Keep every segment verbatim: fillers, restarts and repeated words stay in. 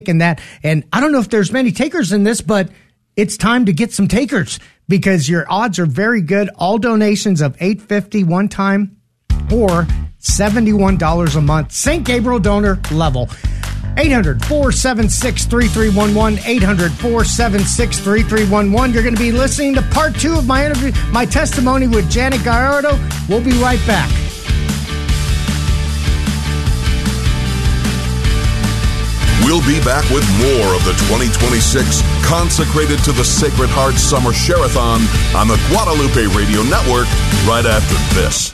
and that. And I don't know if there's many takers in this, but it's time to get some takers because your odds are very good. All donations of eight hundred fifty dollars one time or seventy-one dollars a month. Saint Gabriel donor level. eight hundred, four seven six, three three one one, eight hundred, four seven six, three three one one. You're going to be listening to part two of my interview, my testimony with Janet Gallardo. We'll be right back. We'll be back with more of the twenty twenty-six Consecrated to the Sacred Heart Summer Share-a-thon on the Guadalupe Radio Network right after this.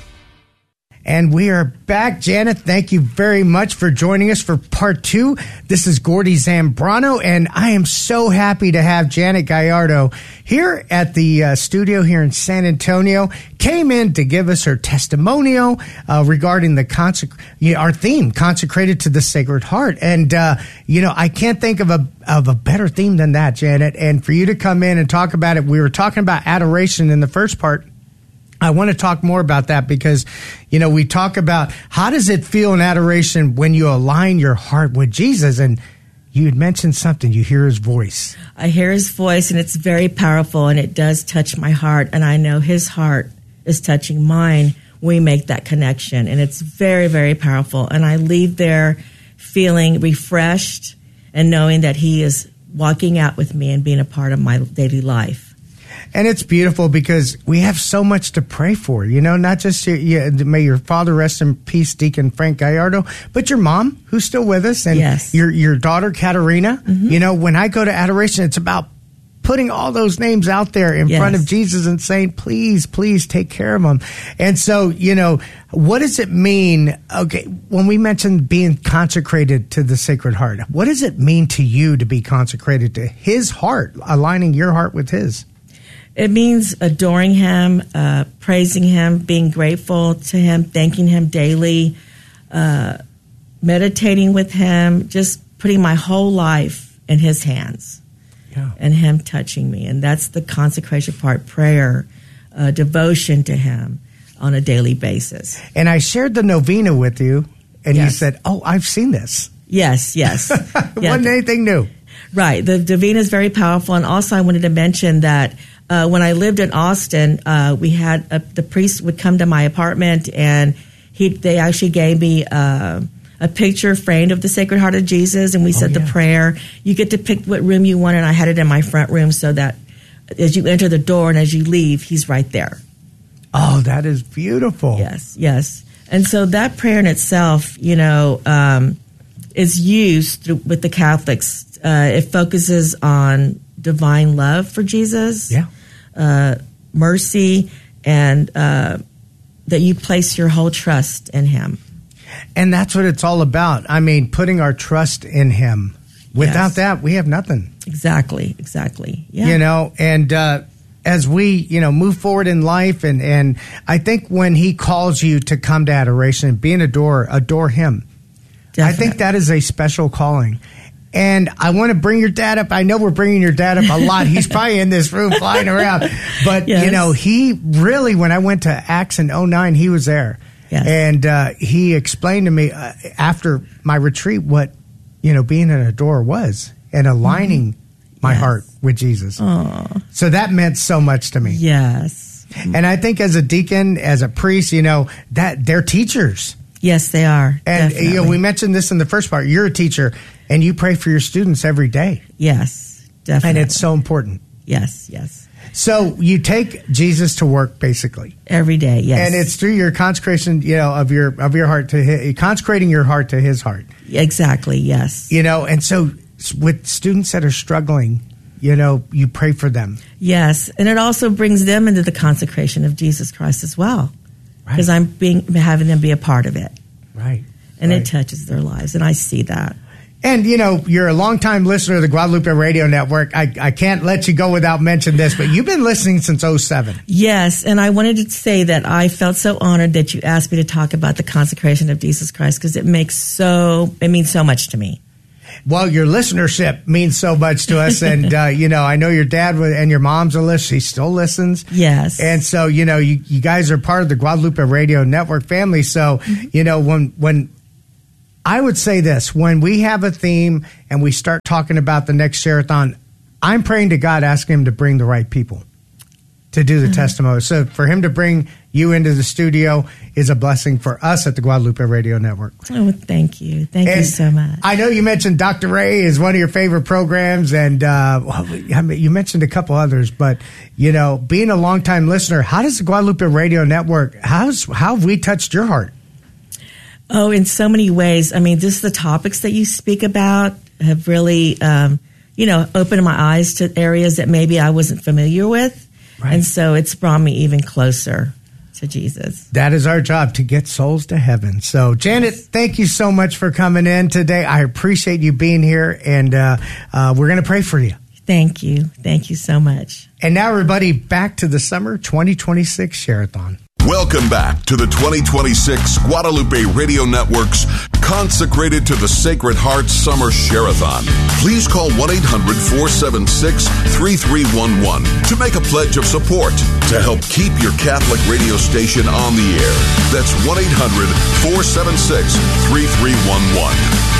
And we are back. Janet, thank you very much for joining us for part two. This is Gordy Zambrano, and I am so happy to have Janet Gallardo here at the uh, studio here in San Antonio. Came in to give us her testimonial uh, regarding the consec- you know, our theme, Consecrated to the Sacred Heart. And, uh, you know, I can't think of a of a better theme than that, Janet. And for you to come in and talk about it, we were talking about adoration in the first part. I want to talk more about that because, you know, we talk about how does it feel in adoration when you align your heart with Jesus? And you had mentioned something. You hear his voice. I hear his voice, and it's very powerful, and it does touch my heart. And I know his heart is touching mine. We make that connection, and it's very, very powerful. And I leave there feeling refreshed and knowing that he is walking out with me and being a part of my daily life. And it's beautiful because we have so much to pray for, you know, not just your, yeah, may your father rest in peace, Deacon Frank Gallardo, but your mom, who's still with us, and yes. your your daughter, Katerina. Mm-hmm. You know, when I go to adoration, it's about putting all those names out there in yes. front of Jesus and saying, please, please take care of them. And so, you know, what does it mean? Okay, when we mentioned being consecrated to the Sacred Heart, what does it mean to you to be consecrated to his heart, aligning your heart with his? It means adoring him, uh, praising him, being grateful to him, thanking him daily, uh, meditating with him, just putting my whole life in his hands yeah. and him touching me. And that's the consecration part, prayer, uh, devotion to him on a daily basis. And I shared the novena with you, and yes. you said, oh, I've seen this. Yes, yes. Wasn't yeah. anything new. Right. The novena is very powerful. And also I wanted to mention that Uh, when I lived in Austin, uh, we had a, the priest would come to my apartment, and he they actually gave me uh, a picture framed of the Sacred Heart of Jesus, and we said oh, yeah. the prayer. You get to pick what room you want, and I had it in my front room so that as you enter the door and as you leave, he's right there. Oh, that is beautiful. Yes, yes. And so that prayer in itself, you know, um, is used through, with the Catholics. Uh, it focuses on divine love for Jesus, yeah, uh, mercy, and uh, that you place your whole trust in him. And that's what it's all about. I mean, putting our trust in him. Without yes. that, we have nothing. Exactly, exactly. Yeah. You know, and uh, as we, you know, move forward in life, and, and I think when he calls you to come to adoration, be an adorer, adore him. Definitely. I think that is a special calling. And I want to bring your dad up. I know we're bringing your dad up a lot. He's probably in this room flying around. But, yes. you know, he really, when I went to Acts in oh nine, he was there. Yes. And uh, he explained to me uh, after my retreat what, you know, being an adorer was and aligning mm-hmm. my yes. heart with Jesus. Aww. So that meant so much to me. Yes. And I think as a deacon, as a priest, you know, that they're teachers. Yes, they are. And, Definitely. you know, we mentioned this in the first part. You're a teacher, and you pray for your students every day. Yes, definitely. And it's so important. Yes, yes. So you take Jesus to work, basically. Every day, yes. And it's through your consecration, you know, of your of your heart to his, consecrating your heart to his heart. Exactly, yes. You know, and so with students that are struggling, you know, you pray for them. Yes, and it also brings them into the consecration of Jesus Christ as well. Because right. I'm being having them be a part of it. Right. And right. it touches their lives, and I see that. And, you know, you're a longtime listener of the Guadalupe Radio Network. I, I can't let you go without mentioning this, but you've been listening since oh seven. Yes, and I wanted to say that I felt so honored that you asked me to talk about the consecration of Jesus Christ, because it makes so, it means so much to me. Well, your listenership means so much to us. And, uh, you know, I know your dad and your mom's a listener. She still listens. Yes. And so, you know, you, you guys are part of the Guadalupe Radio Network family. So, you know, when, when I would say this, when we have a theme and we start talking about the next Share-a-thon, I'm praying to God, asking him to bring the right people to do the mm-hmm. testimony. So for him to bring you into the studio is a blessing for us at the Guadalupe Radio Network. Oh, thank you. Thank and you so much. I know you mentioned Doctor Ray is one of your favorite programs, and uh, I mean, you mentioned a couple others, but, you know, being a longtime listener, how does the Guadalupe Radio Network, how's, how have we touched your heart? Oh, in so many ways. I mean, just the topics that you speak about have really, um, you know, opened my eyes to areas that maybe I wasn't familiar with. Right. And so it's brought me even closer to Jesus. That is our job, to get souls to heaven. So, Janet, yes. thank you so much for coming in today. I appreciate you being here, and uh, uh, we're going to pray for you. Thank you. Thank you so much. And now, everybody, back to the summer twenty twenty-six Share-a-thon. Welcome back to the twenty twenty-six Guadalupe Radio Network's Consecrated to the Sacred Heart Summer Share-a-thon. Please call one eight hundred four seven six three three one one to make a pledge of support to help keep your Catholic radio station on the air. That's one eight hundred four seven six three three one one.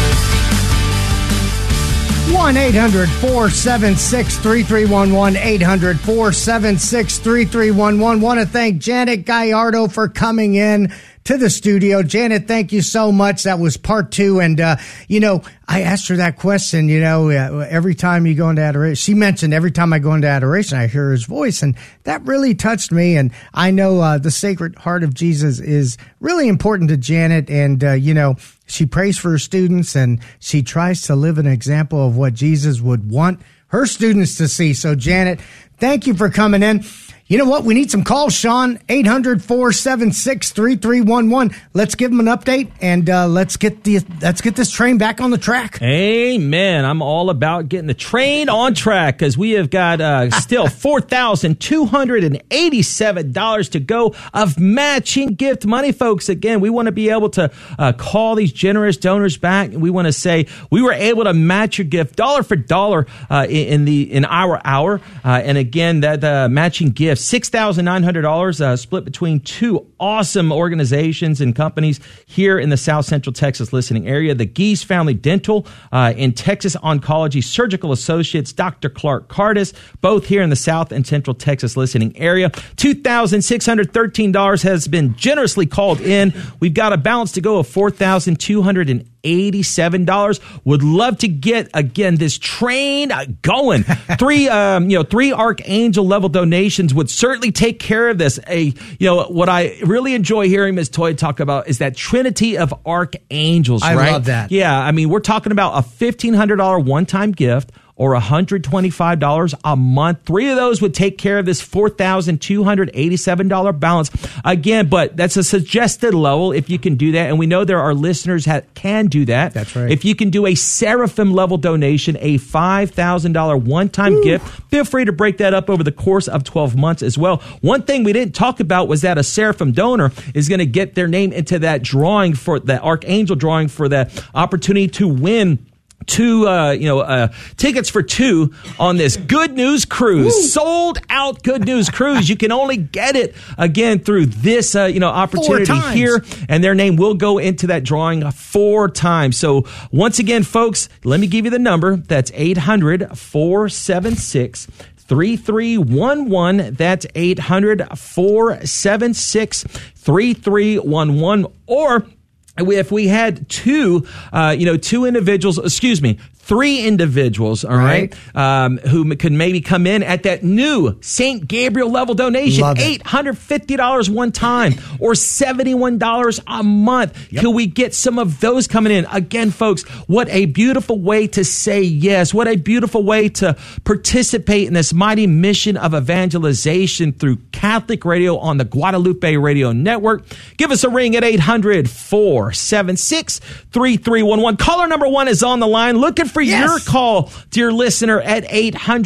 one eight hundred four seven six three three one one, eight hundred four seven six three three one one. Want to thank Janet Gallardo for coming in to the studio. Janet, thank you so much. That was part two. And, uh, you know, I asked her that question, you know, uh, every time you go into adoration. She mentioned every time I go into adoration, I hear his voice. And that really touched me. And I know uh, the Sacred Heart of Jesus is really important to Janet. And, uh, you know, she prays for her students, and she tries to live an example of what Jesus would want her students to see. So, Janet, thank you for coming in. You know what? We need some calls, Sean. eight hundred four seven six three three one one. Let's give them an update, and uh, let's get the let's get this train back on the track. Amen. I'm all about getting the train on track, because we have got uh, still four thousand two hundred eighty-seven dollars to go of matching gift money, folks. Again, we want to be able to uh, call these generous donors back, and we want to say we were able to match your gift dollar for dollar uh, in, in the in our hour. Uh, and again, that uh, matching gift, six thousand nine hundred dollars uh, split between two awesome organizations and companies here in the South Central Texas listening area. The Geese Family Dental uh, and Texas Oncology Surgical Associates, Doctor Clark Cardis, both here in the South and Central Texas listening area. two thousand six hundred thirteen dollars has been generously called in. We've got a balance to go of four thousand two hundred eighty-seven dollars. Would love to get, again, this train going. Three, um, you know, three Archangel level donations would certainly take care of this. A, you know, what I really enjoy hearing Miz Toy talk about is that Trinity of Archangels, I right? love that. Yeah, I mean, we're talking about a fifteen hundred dollars one-time gift or one hundred twenty-five dollars a month. Three of those would take care of this four thousand two hundred eighty-seven dollars balance. Again, but that's a suggested level if you can do that. And we know there are listeners that can do that. That's right. If you can do a Seraphim level donation, a five thousand dollars one-time Woo. gift, feel free to break that up over the course of twelve months as well. One thing we didn't talk about was that a Seraphim donor is going to get their name into that drawing, for the Archangel drawing, for the opportunity to win two, uh, you know, uh, tickets for two on this Good News Cruise. Woo. Sold out Good News Cruise. You can only get it, again, through this, uh, you know, opportunity here. And their name will go into that drawing four times. So once again, folks, let me give you the number. That's eight hundred four seven six three three one one. That's eight hundred four seven six three three one one. Or if we had two, uh, you know, two individuals, excuse me, three individuals, all right, right um, who could maybe come in at that new Saint Gabriel level donation, eight hundred fifty dollars one time or seventy-one dollars a month. Yep. Could we get some of those coming in? Again, folks, what a beautiful way to say yes. What a beautiful way to participate in this mighty mission of evangelization through Catholic radio on the Guadalupe Radio Network. Give us a ring at eight hundred four seven six three three one one. Caller number one is on the line, looking for yes. your call, dear listener, at eight hundred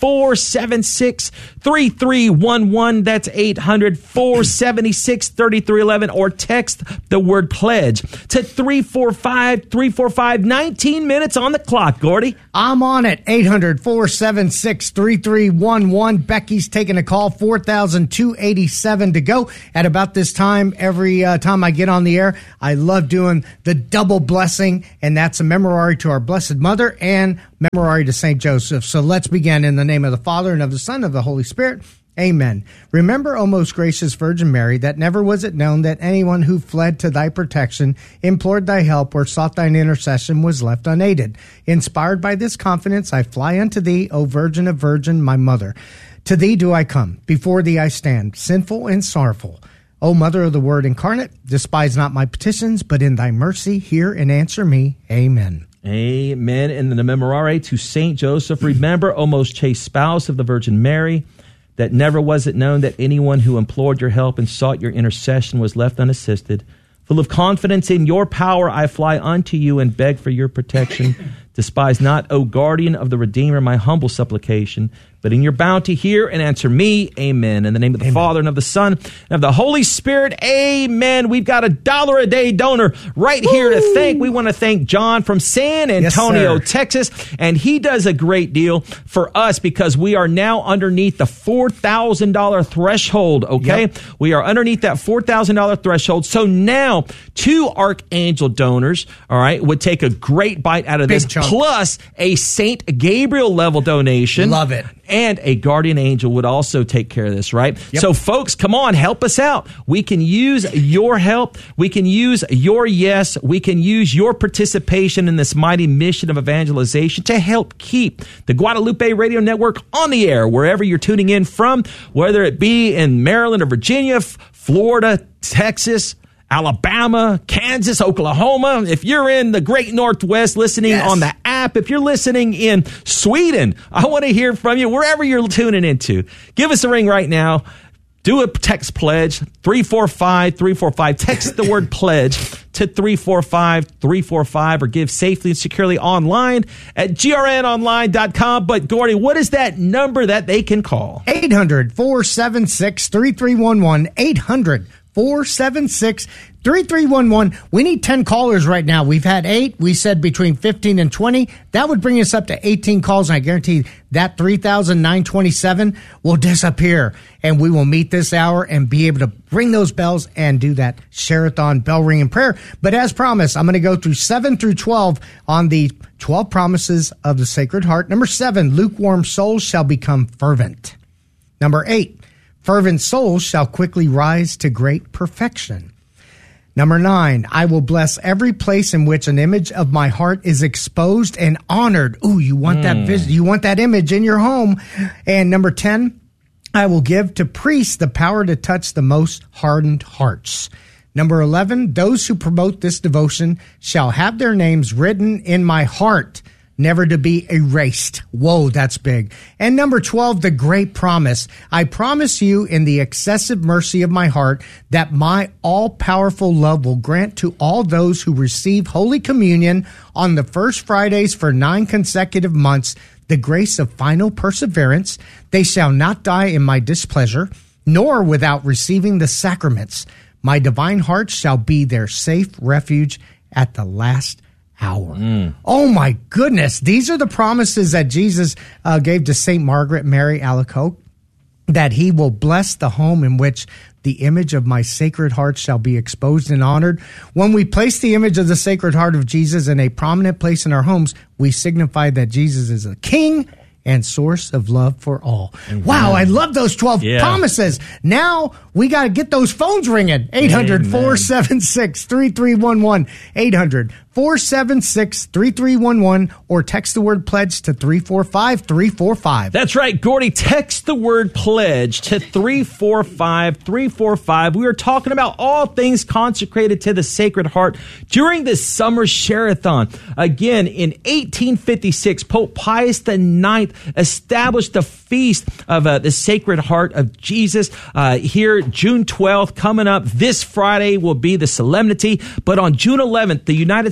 four seven six, three three one one. That's eight hundred, four seven six, three three one one. Or text the word pledge to three four five, three four five. nineteen minutes on the clock, Gordy. I'm on it. eight hundred, four seven six, three three one one. Becky's taking a call. four thousand two hundred eighty-seven to go. At about this time, every uh, time I get on the air, I love doing the double blessing, and that's a memorare to our Blessed Mother and memorare to Saint Joseph. So let's begin in the name of the Father, and of the Son, and of the Holy Spirit. Amen. Remember, O most gracious Virgin Mary, that never was it known that anyone who fled to thy protection, implored thy help, or sought thine intercession was left unaided. Inspired by this confidence, I fly unto thee, O Virgin of Virgin, my mother. To thee do I come, before thee I stand, sinful and sorrowful. O Mother of the Word incarnate, despise not my petitions, but in thy mercy hear and answer me. Amen. Amen. And the memorare to Saint Joseph. Remember, O most chaste spouse of the Virgin Mary, that never was it known that anyone who implored your help and sought your intercession was left unassisted. Full of confidence in your power, I fly unto you and beg for your protection. Despise not, O guardian of the Redeemer, my humble supplication, but in your bounty hear and answer me. Amen. In the name of the Amen. Father, and of the Son, and of the Holy Spirit. Amen. We've got a dollar a day donor right Woo! Here to thank. We want to thank John from San Antonio, yes, Texas. And he does a great deal for us because we are now underneath the four thousand dollars threshold. Okay. Yep. We are underneath that four thousand dollars threshold. So now two Archangel donors, all right, would take a great bite out of Big this, chunk. Plus a Saint Gabriel level donation. Love it. And a guardian angel would also take care of this, right? Yep. So, folks, come on, help us out. We can use your help. We can use your yes. We can use your participation in this mighty mission of evangelization to help keep the Guadalupe Radio Network on the air, wherever you're tuning in from, whether it be in Maryland or Virginia, F- Florida, Texas, Alabama, Kansas, Oklahoma. If you're in the great Northwest listening yes. on the app, if you're listening in Sweden, I want to hear from you wherever you're tuning into. Give us a ring right now. Do a text pledge, three four five, three four five. Text the word pledge to three four five, three four five or give safely and securely online at G R N online dot com. But, Gordy, what is that number that they can call? eight hundred, four seven six, three three one one. eight hundred, four seven six, three three one one. We need ten callers right now. We've had eight. We said between fifteen and twenty. That would bring us up to eighteen calls, and I guarantee that three thousand nine hundred twenty-seven will disappear, and we will meet this hour and be able to ring those bells and do that Share-a-thon bell ringing prayer. But as promised, I'm going to go through seven through twelve on the twelve promises of the Sacred Heart. Number seven, lukewarm souls shall become fervent. Number eight, fervent souls shall quickly rise to great perfection. Number nine, I will bless every place in which an image of my heart is exposed and honored. Ooh, you want mm. that vis- you want that image in your home. And number ten, I will give to priests the power to touch the most hardened hearts. Number eleven, those who promote this devotion shall have their names written in my heart, never to be erased. Whoa, that's big. And number twelve, the great promise. I promise you in the excessive mercy of my heart that my all-powerful love will grant to all those who receive Holy Communion on the first Fridays for nine consecutive months the grace of final perseverance. They shall not die in my displeasure, nor without receiving the sacraments. My divine heart shall be their safe refuge at the last hour. Mm. Oh my goodness. These are the promises that Jesus uh, gave to Saint Margaret Mary Alacoque, that he will bless the home in which the image of my Sacred Heart shall be exposed and honored. When we place the image of the Sacred Heart of Jesus in a prominent place in our homes, we signify that Jesus is a king and source of love for all. Mm-hmm. Wow, I love those twelve yeah. promises. Now we got to get those phones ringing. eight hundred, four seven six, three three one one. eight hundred, four seven six, three three one one or text the word pledge to three four five, three four five. That's right, Gordy. Text the word pledge to three four five, three four five. We are talking about all things consecrated to the Sacred Heart during this summer Share-a-thon. Again, in eighteen fifty-six, Pope Pius the ninth established the feast of uh, the Sacred Heart of Jesus. Uh, here, June twelfth, coming up this Friday will be the solemnity. But on June eleventh, the United States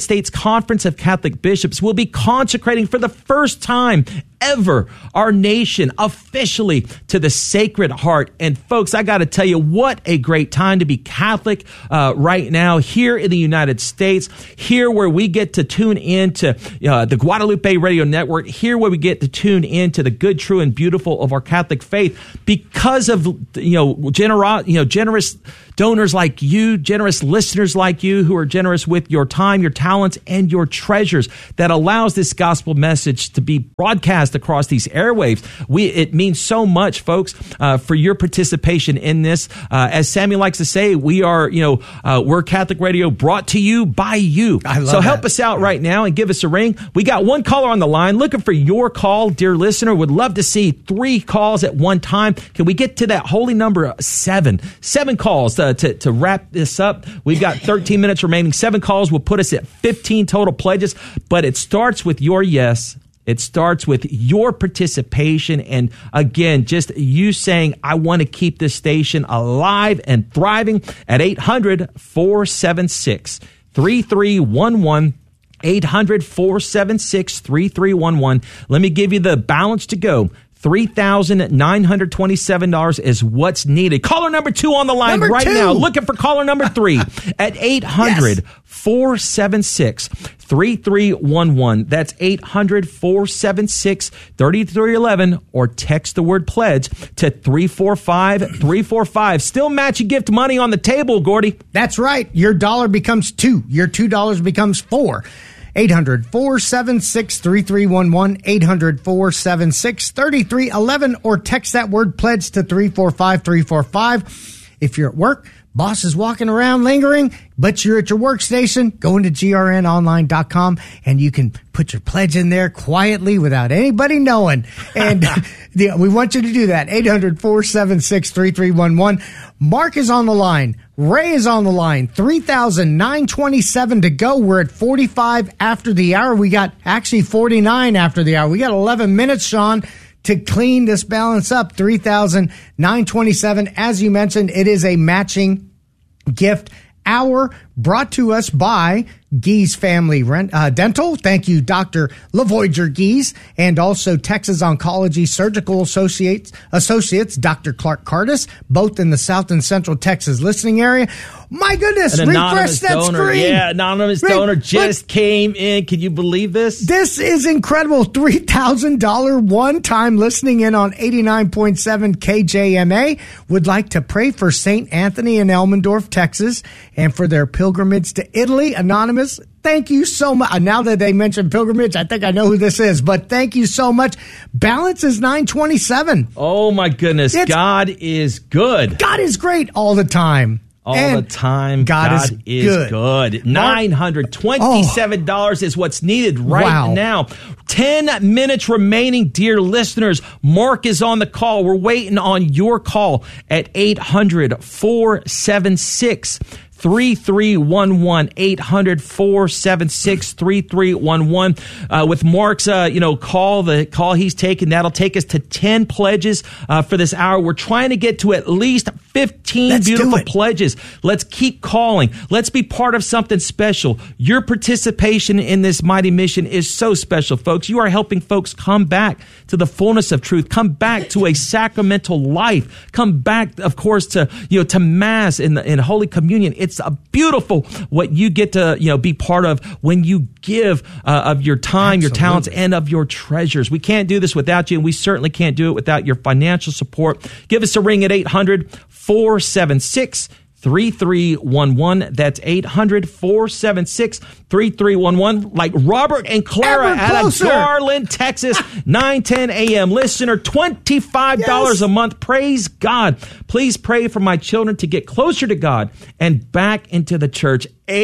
States Conference of Catholic Bishops will be consecrating for the first time ever our nation officially to the Sacred Heart. And folks, I got to tell you, what a great time to be Catholic uh, right now here in the United States, here where we get to tune in to uh, the Guadalupe Radio Network, here where we get to tune in to the good, true, and beautiful of our Catholic faith because of, you know, genero- you know, generous donors like you, generous listeners like you who are generous with your time, your talents, and your treasures that allows this gospel message to be broadcast across these airwaves. We it means so much, folks, uh, for your participation in this. Uh, as Sammy likes to say, we are, you know, uh, we're Catholic Radio brought to you by you. I love so help that. us out right now and give us a ring. We got one caller on the line looking for your call, dear listener. Would love to see three calls at one time. Can we get to that holy number seven? Seven calls uh, to, to wrap this up. We've got thirteen minutes remaining. Seven calls will put us at fifteen total pledges, but it starts with your yes. It starts with your participation. And again, just you saying, I want to keep this station alive and thriving at eight hundred, four seven six, three three one one. eight hundred, four seven six, three three one one. Let me give you the balance to go. three thousand nine hundred twenty-seven dollars is what's needed. Caller number two on the line Number right two. now. Looking for caller number three at eight hundred, four seven six, three three one one. That's eight hundred, four seven six, three three one one, or text the word pledge to three four five, three four five. Still matching gift money on the table, Gordy. That's right. Your dollar becomes two. Your two dollars becomes four. eight hundred, four seven six, three three one one, eight hundred, four seven six, three three one one, or text that word pledge to three four five, three four five. If you're at work, boss is walking around lingering, but you're at your workstation, go into G R N online dot com and you can put your pledge in there quietly without anybody knowing. And the, we want you to do that. eight hundred, four seven six, three three one one. Mark is on the line. Ray is on the line. three thousand nine hundred twenty-seven to go. We're at forty-five after the hour. We got actually forty-nine after the hour. We got eleven minutes, Sean, to clean this balance up. three thousand nine hundred twenty-seven. As you mentioned, it is a matching gift hour brought to us by Gies Family Rent, uh, Dental. Thank you, Doctor LaVoyager Gies, and also Texas Oncology Surgical Associates, Associates, Doctor Clark Cardis, both in the South and Central Texas listening area. My goodness, An refresh anonymous that donor. screen. Yeah, anonymous Re- donor but- just came in. Can you believe this? This is incredible. three thousand dollars one-time listening in on eighty-nine point seven K J M A. Would like to pray for Saint Anthony in Elmendorf, Texas, and for their pilgrimage to Italy. Anonymous, thank you so much. Now that they mentioned pilgrimage, I think I know who this is, but thank you so much. Balance is nine twenty-seven. Oh, my goodness. It's- God is good. God is great all the time. All And the time. God, God, is, is good. good. nine hundred twenty-seven dollars oh. is what's needed right Wow. now. ten minutes remaining, dear listeners. Mark is on the call. We're waiting on your call at eight hundred, four seven six, three three one one, eight hundred, four seven six, three three one one. Uh, with Mark's, uh, you know, call, the call he's taking, that'll take us to ten pledges uh, for this hour. We're trying to get to at least fifteen Let's do beautiful it. pledges. Let's keep calling. Let's be part of something special. Your participation in this mighty mission is so special, folks. You are helping folks come back to the fullness of truth, come back to a sacramental life, come back, of course, to, you know, to Mass in the, in Holy Communion. It's a beautiful what you get to, you know, be part of when you give uh, of your time, your Absolutely. talents, and of your treasures. We can't do this without you, and we certainly can't do it without your financial support. Give us a ring at eight hundred, four seven six, three three one one. That's eight hundred, four seven six, three three one one. Like Robert and Clara Ever out of closer. Garland, Texas, nine ten a.m. Listener, twenty-five dollars Yes. a month. Praise God. Please pray for my children to get closer to God and back into the church.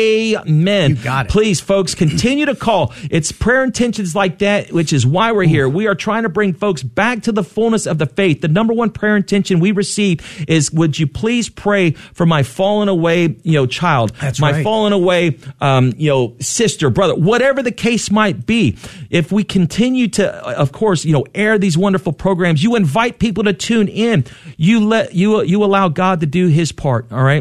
Amen. You got it. Please, folks, continue to call. It's prayer intentions like that, which is why we're here. We are trying to bring folks back to the fullness of the faith. The number one prayer intention we receive is, would you please pray for my fallen away, you know, child, That's my right. fallen away, um, you know, sister, brother, whatever the case might be. If we continue to, of course, you know, air these wonderful programs, you invite people to tune in. You let you you allow God to do His part. All right.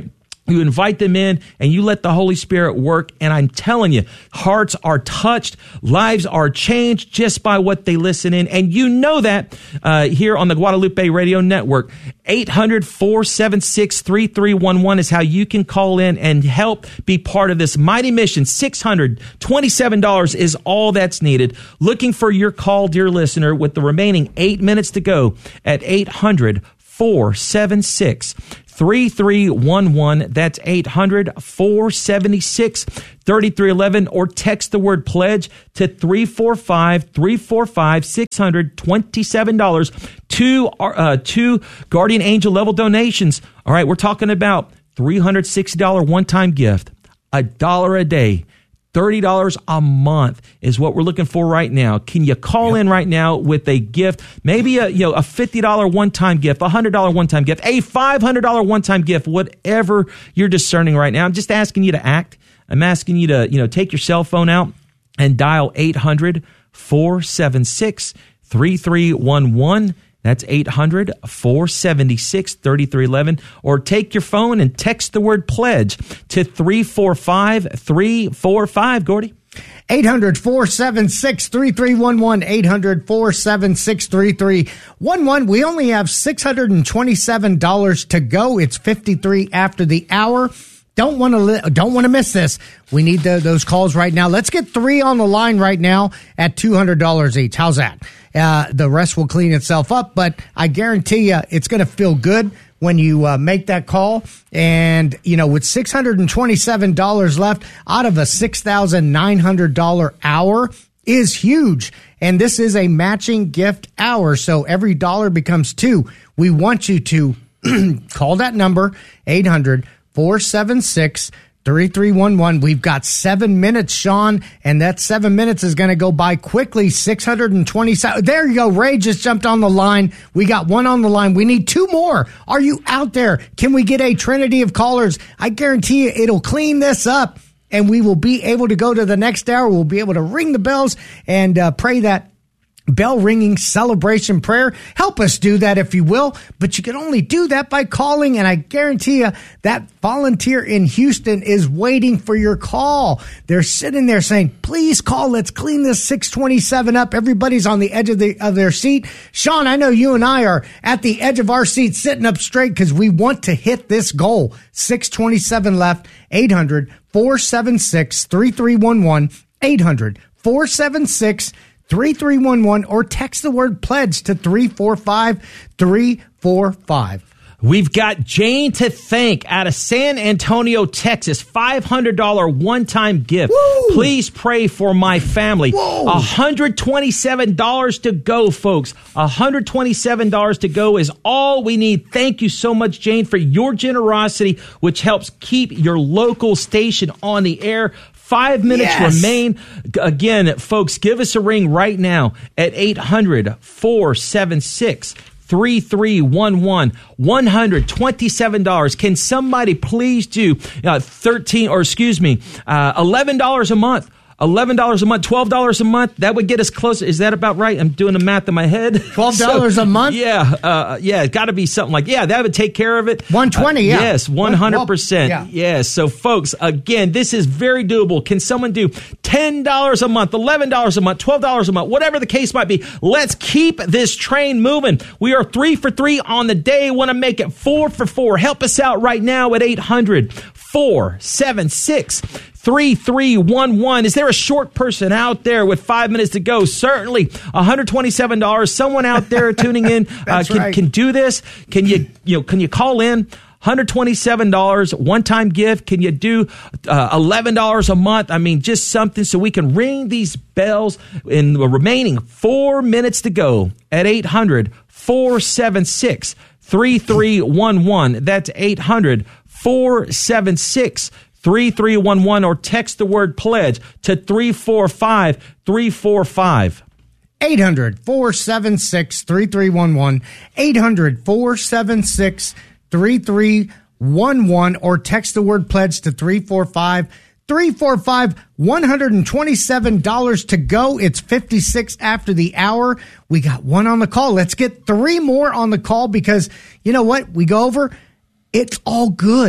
You invite them in and you let the Holy Spirit work. And I'm telling you, hearts are touched. Lives are changed just by what they listen in. And you know that uh, here on the Guadalupe Radio Network. eight hundred, four seven six, three three one one is how you can call in and help be part of this mighty mission. six hundred twenty-seven dollars is all that's needed. Looking for your call, dear listener, with the remaining eight minutes to go at eight hundred, four seven six, three three one one. That's eight hundred, four seven six, three three one one, or text the word pledge to three four five, three four five, six hundred twenty-seven dollars. Two, uh, two Guardian Angel level donations. All right, we're talking about three hundred sixty dollars one-time gift, a dollar a day, thirty dollars a month is what we're looking for right now. Can you call yep. in right now with a gift? Maybe a, you know, a fifty dollars one-time gift, a one hundred dollars one-time gift, a five hundred dollars one-time gift, whatever you're discerning right now. I'm just asking you to act. I'm asking you to, you know, take your cell phone out and dial eight hundred, four seven six, three three one one. That's eight hundred, four seven six, three three one one. Or take your phone and text the word pledge to three four five, three four five. Gordy? eight hundred, four seven six, three three one one. eight hundred, four seven six, three three one one. We only have six hundred twenty-seven dollars to go. It's fifty-three after the hour. Don't want to li- don't want to miss this. We need the, those calls right now. Let's get three on the line right now at two hundred dollars each. How's that? Uh, the rest will clean itself up, but I guarantee you it's going to feel good when you uh, make that call. And, you know, with six hundred twenty-seven dollars left out of a six thousand nine hundred dollars hour is huge. And this is a matching gift hour, so every dollar becomes two. We want you to call that number, eight hundred, four seven six, three three one one. We've got seven minutes, Sean, and that seven minutes is going to go by quickly. six hundred twenty-seven. There you go. Ray just jumped on the line. We got one on the line. We need two more. Are you out there? Can we get a trinity of callers? I guarantee you it'll clean this up, and we will be able to go to the next hour. We'll be able to ring the bells and uh, pray that bell ringing celebration prayer. Help us do that if you will, but you can only do that by calling, and I guarantee you that volunteer in Houston is waiting for your call. They're sitting there saying, please call, let's clean this six twenty-seven up. Everybody's on the edge of the of their seat. Sean, I know you and I are at the edge of our seat sitting up straight because we want to hit this goal. six twenty-seven left. Eight hundred, four seven six, three three one one. eight hundred, four seven six, three three one one, or text the word pledge to three four five, three four five. We've got Jane to thank out of San Antonio, Texas. five hundred dollars one-time gift. Woo! Please pray for my family. Whoa! one hundred twenty-seven dollars to go, folks. one hundred twenty-seven dollars to go is all we need. Thank you so much, Jane, for your generosity, which helps keep your local station on the air. Five minutes Yes. remain. Again, folks, give us a ring right now at eight hundred, four seven six, three three one one. one hundred twenty-seven dollars. Can somebody please do uh, thirteen or excuse me, uh, eleven dollars a month? eleven dollars a month, twelve dollars a month. That would get us closer. Is that about right? I'm doing the math in my head. twelve dollars so, a month? Yeah. Uh, yeah. It's got to be something like, yeah, that would take care of it. one hundred twenty uh, yeah. Yes, one hundred percent. Well, yeah. Yes. So, folks, again, this is very doable. Can someone do ten dollars a month, eleven dollars a month, twelve dollars a month, whatever the case might be? Let's keep this train moving. We are three for three on the day. Want to make it four for four. Help us out right now at eight hundred, four seven six, three three one one. Is there a short person out there with five minutes to go? Certainly. one hundred twenty-seven dollars. Someone out there tuning in uh, can, right. can do this. Can you, you know, can you call in? one hundred twenty-seven dollars one-time gift. Can you do uh, eleven dollars a month? I mean, just something so we can ring these bells in the remaining four minutes to go at eight hundred, four seven six, three three one one. That's eight hundred, four seven six, three three one one, or text the word pledge to three four five, three four five. eight hundred, four seven six, three three one one. eight hundred, four seven six, three three one one, or text the word pledge to three four five, three four five. one hundred twenty-seven dollars to go. It's fifty-six after the hour. We got one on the call. Let's get three more on the call because you know what? We go over. It's all good.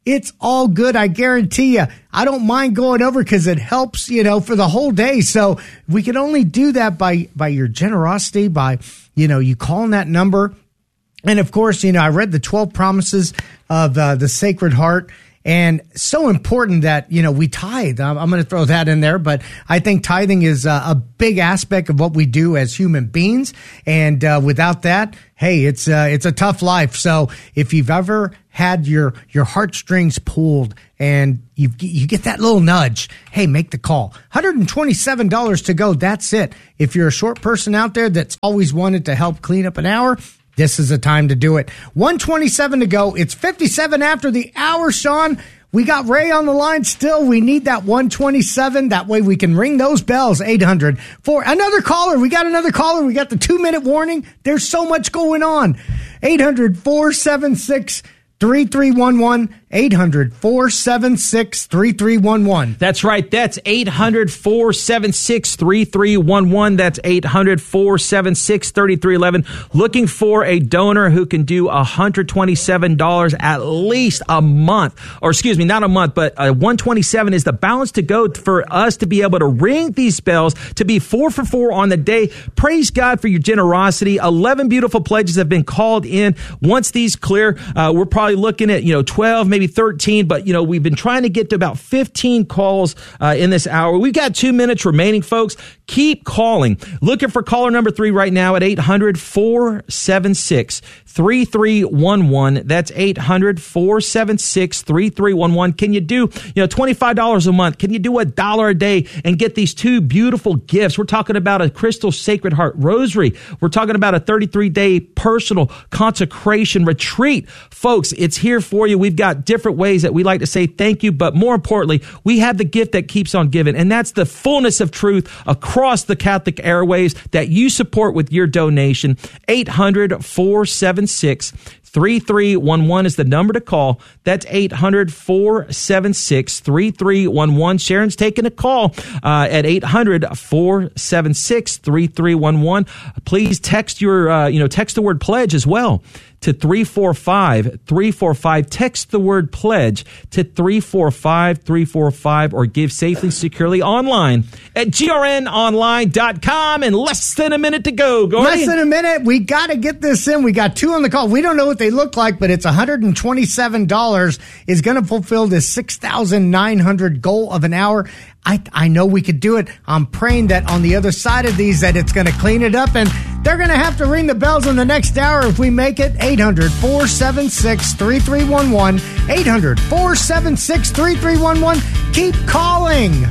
it's all good. I guarantee you. I don't mind going over because it helps, you know, for the whole day. So we can only do that by, by your generosity, by, you know, you calling that number. And of course, you know, I read the twelve promises of uh, the Sacred Heart. And so important that, you know, we tithe. I'm, I'm going to throw that in there, but I think tithing is a, a big aspect of what we do as human beings. And uh, without that, hey, it's uh, it's a tough life. So if you've ever had your your heartstrings pulled and you you get that little nudge, hey, make the call. one hundred twenty-seven dollars to go. That's it. If you're a short person out there that's always wanted to help clean up an hour, this is the time to do it. one twenty-seven to go. It's fifty-seven after the hour, Sean. We got Ray on the line still. We need that one twenty-seven. That way we can ring those bells. eight hundred for another caller. We got another caller. We got the two minute warning. There's so much going on. eight hundred, four seven six, three three one one. eight hundred, four seven six, three three one one. That's right. That's eight hundred, four seven six, three three one one. That's eight hundred, four seven six, three three one one. Looking for a donor who can do one hundred twenty-seven dollars at least a month. Or excuse me, not a month, but uh, one twenty-seven is the balance to go for us to be able to ring these bells, to be four for four on the day. Praise God for your generosity. eleven beautiful pledges have been called in. Once these clear, uh, we're probably looking at, you know, twelve, maybe thirteen, but, you know, we've been trying to get to about fifteen calls uh, in this hour. We've got two minutes remaining, folks. Keep calling. Looking for caller number three right now at eight hundred, four seven six, three three one one. That's eight hundred, four seven six, three three one one. Can you do, you know, twenty-five dollars a month? Can you do a dollar a day and get these two beautiful gifts? We're talking about a Crystal Sacred Heart Rosary. We're talking about a thirty-three day personal consecration retreat. Folks, it's here for you. We've got different ways that we like to say thank you, but more importantly, we have the gift that keeps on giving, and that's the fullness of truth across the Catholic airwaves that you support with your donation. eight hundred, four seven six, three three one one is the number to call. That's eight hundred, four seven six, three three one one. Sharon's taking a call uh, at eight hundred, four seven six, three three one one. Please text your, uh, you know, text the word pledge as well to three four five, three four five. Text the word pledge to three four five, three four five, or give safely, securely online at G R N online dot com. In less than a minute to go. Gordy. Less than a minute. We got to get this in. We got two on the call. We don't know what they look like, but it's one hundred twenty-seven dollars is going to fulfill this six thousand nine hundred goal of an hour. I, I know we could do it. I'm praying that on the other side of these that it's going to clean it up, and they're going to have to ring the bells in the next hour if we make it. eight hundred, four seven six, three three one one. eight hundred, four seven six, three three one one. Keep calling.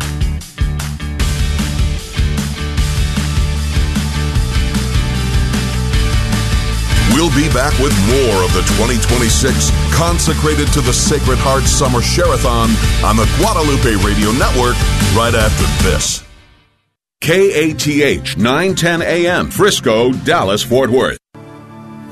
We'll be back with more of the twenty twenty-six Consecrated to the Sacred Heart Summer Share-a-thon on the Guadalupe Radio Network right after this. K A T H nine ten A M, Frisco, Dallas, Fort Worth.